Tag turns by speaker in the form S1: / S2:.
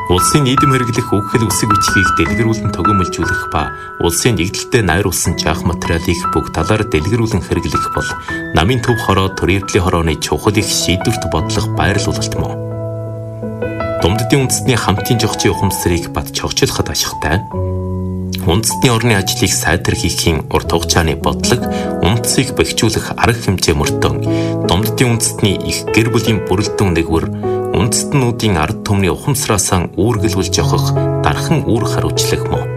S1: Улсын нийгэм хэрэглэх үхэл үсэг бичгийг дэлгэрүүлэн төгөөмөлжүүлэх ба улсын нэгдэлтэд найруулсан жаах материалыг бүгд талаар дэлгэрүүлэн хэрэглэх бол намын төв хороо төрийн хорооны чухал их шийдвэрт бодлого байрлуулалт мөн. Думддын үндэстний хамтын жогчийн ухамсарыг бат чогчлоход ашигтай. Үндэстний орны ажлыг сайтар хийхийн урт хугацааны бодлого, үндэсийг бэхжүүлэх арга хэмжээ мөрдөн Думддын үндэстний их гэр бүлийн бүрэлдэхүүн нэгвэр үндэстнүүдийн ард түмний ухамсараасаа үүргэлүүлж явах дархан үүрэг хариуцлага мөн.